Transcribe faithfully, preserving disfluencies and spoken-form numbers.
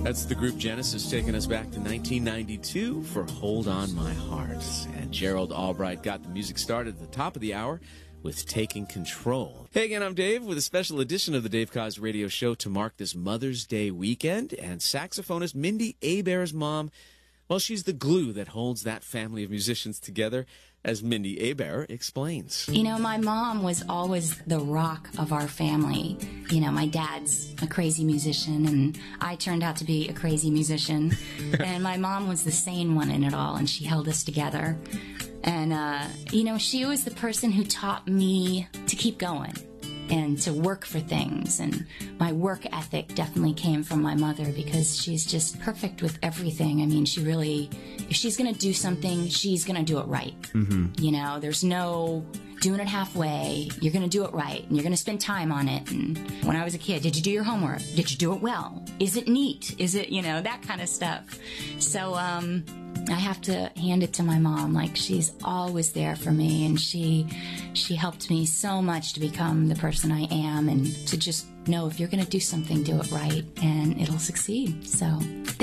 That's the group Genesis taking us back to nineteen ninety-two for Hold On My Heart. And Gerald Albright got the music started at the top of the hour with Taking Control. Hey again, I'm Dave with a special edition of the Dave Koz Radio Show to mark this Mother's Day weekend. And saxophonist Mindi Abair's mom, well, she's the glue that holds that family of musicians together, as Mindi Abair explains. You know, my mom was always the rock of our family. You know, my dad's a crazy musician, and I turned out to be a crazy musician. And my mom was the sane one in it all, and she held us together. And, uh, you know, she was the person who taught me to keep going and to work for things. And my work ethic definitely came from my mother, because she's just perfect with everything. I mean, she really, if she's going to do something, she's going to do it right. Mm-hmm. You know, there's no doing it halfway. You're going to do it right, and you're going to spend time on it. And when I was a kid, did you do your homework? Did you do it well? Is it neat? Is it, you know, that kind of stuff. So, um... I have to hand it to my mom. Like, she's always there for me, and she she helped me so much to become the person I am, and to just know if you're going to do something, do it right, and it'll succeed. So